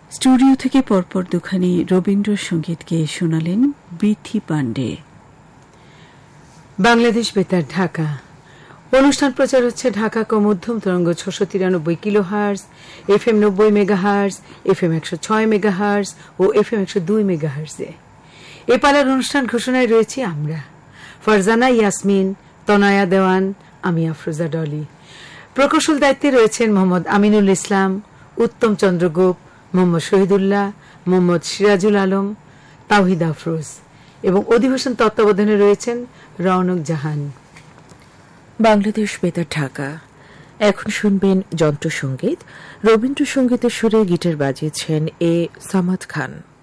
Studio থেকে পরপর দুখানি রবীন্দ্রসঙ্গীত গেয়ে শোনালেন বৃথি পাণ্ডে। বাংলাদেশ বেতার ঢাকা অনুষ্ঠান প্রচার হচ্ছে ঢাকা মধ্যম তরঙ্গ 693 kilohertz, FM 90 megahertz, FM 106 megahertz ও FM 102 মেগাহার্জে। এ পালার অনুষ্ঠান ঘোষণায় রয়েছি আমরা ফারজানা ইয়াসমিন, তনয়া দেওয়ান, আমি আফরোজা ডলি। প্রকৌশল দায়িত্বে রয়েছেন মোহাম্মদ আমিনুল ইসলাম, উত্তম চন্দ্র গোপ, মোহাম্মদ শহীদুল্লাহ, মোহাম্মদ সিরাজুল আলম, তাওহিদ আফরোজ এবং অধিবেশন তত্ত্বাবধানে রয়েছেন রওনক জাহান। বাংলাদেশ বেতার ঢাকা। এখন শুনবেন যন্ত্রসঙ্গীত। রবীন্দ্রসঙ্গীতের সুরে গিটার বাজিয়েছেন এ সামাদ খান।